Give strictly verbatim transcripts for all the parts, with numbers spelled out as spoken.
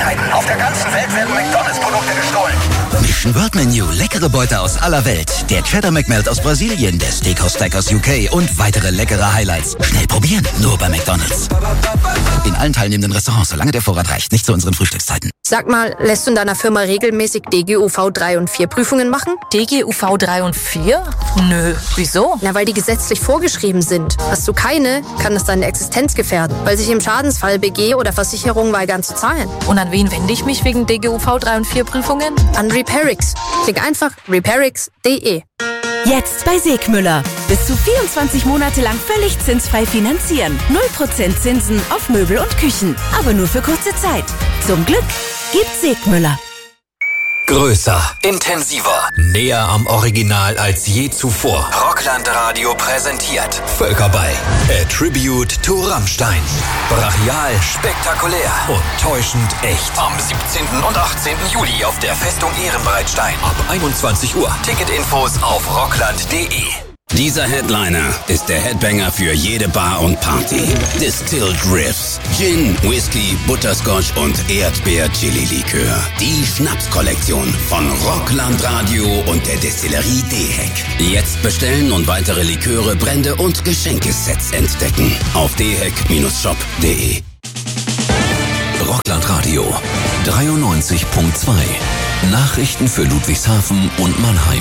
Neuigkeiten. Auf der ganzen Welt werden McDonalds-Produkte gestohlen. Mission World Menu, leckere Beute aus aller Welt. Der Cheddar McMelt aus Brasilien, der Steakhouse Stack aus U K und weitere leckere Highlights. Schnell probieren, nur bei McDonalds. In allen teilnehmenden Restaurants, solange der Vorrat reicht, nicht zu unseren Frühstückszeiten. Sag mal, lässt du in deiner Firma regelmäßig D G U V drei und vier Prüfungen machen? D G U V drei und vier? Nö, wieso? Na, weil die gesetzlich vorgeschrieben sind. Hast du keine, kann es deine Existenz gefährden, weil sich im Schadensfall B G oder Versicherung weigern zu zahlen. Und an wen wende ich mich wegen D G U V drei und vier Prüfungen? An Repairix. Klick einfach repairix punkt de. Jetzt bei Segmüller. Bis zu vierundzwanzig Monate lang völlig zinsfrei finanzieren. null Prozent Zinsen auf Möbel und Küchen. Aber nur für kurze Zeit. Zum Glück gibt Segmüller. Größer, intensiver, näher am Original als je zuvor. Rockland Radio präsentiert Völkerball. A Tribute to Rammstein. Brachial, spektakulär und täuschend echt. Am siebzehnten und achtzehnten Juli auf der Festung Ehrenbreitstein. Ab einundzwanzig Uhr. Ticketinfos auf rockland punkt de. Dieser Headliner ist der Headbanger für jede Bar und Party. Distilled Riffs, Gin, Whisky, Butterscotch und Erdbeer-Chili-Likör. Die Schnapskollektion von Rockland Radio und der Destillerie Dehek. Jetzt bestellen und weitere Liköre, Brände und Geschenkesets entdecken. Auf dehek Shop punkt de. Rockland Radio dreiundneunzig Komma zwei. Nachrichten für Ludwigshafen und Mannheim.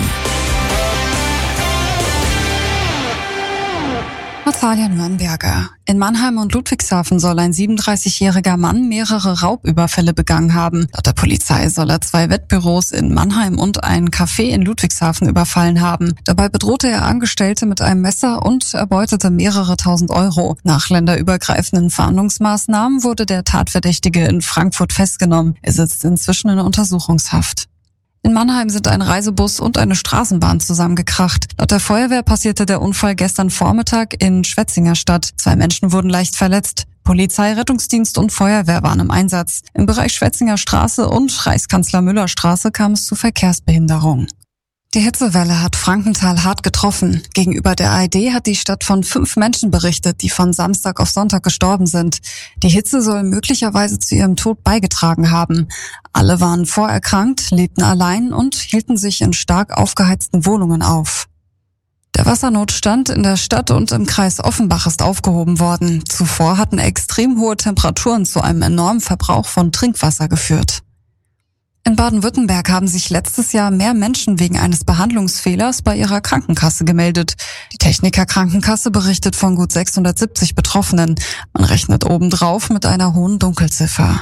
Natalia Nürnberger. In Mannheim und Ludwigshafen soll ein siebenunddreißigjähriger Mann mehrere Raubüberfälle begangen haben. Laut der Polizei soll er zwei Wettbüros in Mannheim und ein Café in Ludwigshafen überfallen haben. Dabei bedrohte er Angestellte mit einem Messer und erbeutete mehrere tausend Euro. Nach länderübergreifenden Fahndungsmaßnahmen wurde der Tatverdächtige in Frankfurt festgenommen. Er sitzt inzwischen in Untersuchungshaft. In Mannheim sind ein Reisebus und eine Straßenbahn zusammengekracht. Laut der Feuerwehr passierte der Unfall gestern Vormittag in Schwetzingerstadt. Zwei Menschen wurden leicht verletzt. Polizei, Rettungsdienst und Feuerwehr waren im Einsatz. Im Bereich Schwetzinger Straße und Reichskanzler-Müller-Straße kam es zu Verkehrsbehinderung. Die Hitzewelle hat Frankenthal hart getroffen. Gegenüber der A R D hat die Stadt von fünf Menschen berichtet, die von Samstag auf Sonntag gestorben sind. Die Hitze soll möglicherweise zu ihrem Tod beigetragen haben. Alle waren vorerkrankt, lebten allein und hielten sich in stark aufgeheizten Wohnungen auf. Der Wassernotstand in der Stadt und im Kreis Offenbach ist aufgehoben worden. Zuvor hatten extrem hohe Temperaturen zu einem enormen Verbrauch von Trinkwasser geführt. In Baden-Württemberg haben sich letztes Jahr mehr Menschen wegen eines Behandlungsfehlers bei ihrer Krankenkasse gemeldet. Die Techniker Krankenkasse berichtet von gut sechshundertsiebzig Betroffenen. Man rechnet obendrauf mit einer hohen Dunkelziffer.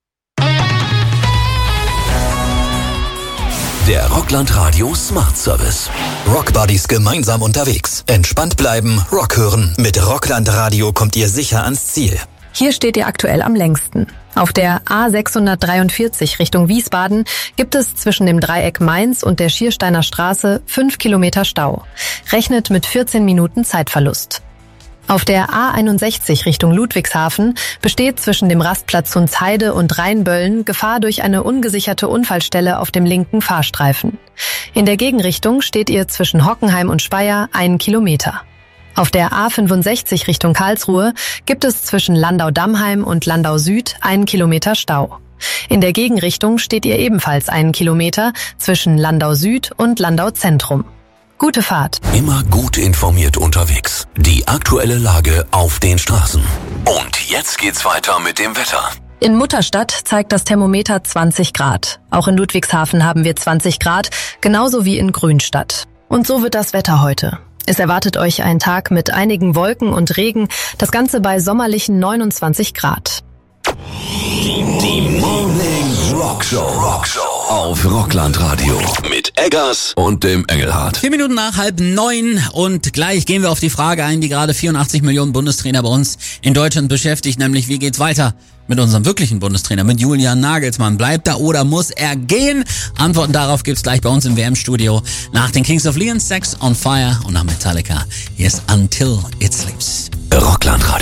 Der Rockland Radio Smart Service. Rockbuddies gemeinsam unterwegs. Entspannt bleiben, Rock hören. Mit Rockland Radio kommt ihr sicher ans Ziel. Hier steht ihr aktuell am längsten. Auf der A sechshundertdreiundvierzig Richtung Wiesbaden gibt es zwischen dem Dreieck Mainz und der Schiersteiner Straße fünf Kilometer Stau. Rechnet mit vierzehn Minuten Zeitverlust. Auf der A einundsechzig Richtung Ludwigshafen besteht zwischen dem Rastplatz Hunsheide und Rheinböllen Gefahr durch eine ungesicherte Unfallstelle auf dem linken Fahrstreifen. In der Gegenrichtung steht ihr zwischen Hockenheim und Speyer einen Kilometer. Auf der A fünfundsechzig Richtung Karlsruhe gibt es zwischen Landau-Dammheim und Landau Süd einen Kilometer Stau. In der Gegenrichtung steht ihr ebenfalls einen Kilometer zwischen Landau Süd und Landau Zentrum. Gute Fahrt. Immer gut informiert unterwegs. Die aktuelle Lage auf den Straßen. Und jetzt geht's weiter mit dem Wetter. In Mutterstadt zeigt das Thermometer zwanzig Grad. Auch in Ludwigshafen haben wir zwanzig Grad, genauso wie in Grünstadt. Und so wird das Wetter heute. Es erwartet euch ein Tag mit einigen Wolken und Regen, das Ganze bei sommerlichen neunundzwanzig Grad. Die, die Morning Rock Show. Rock Show auf Rockland Radio mit Eggers und dem Engelhardt. Vier Minuten nach halb neun und gleich gehen wir auf die Frage ein, die gerade vierundachtzig Millionen Bundestrainer bei uns in Deutschland beschäftigt, nämlich wie geht's weiter mit unserem wirklichen Bundestrainer, mit Julian Nagelsmann. Bleibt er oder muss er gehen? Antworten darauf gibt's gleich bei uns im W M-Studio nach den Kings of Leon, Sex on Fire und nach Metallica. Hier ist Until It Sleeps. Rockland Radio.